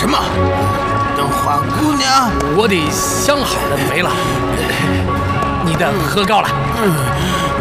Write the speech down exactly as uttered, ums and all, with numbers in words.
什么？等花姑娘， 我的想好了没了，你的喝高了。 嗯。